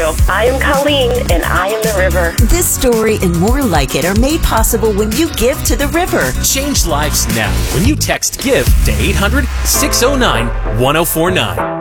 true. I am Colleen, and I am the river. This story and more like it are made possible when you give to the river. Change lives now when you text GIVE to 800-609-1049.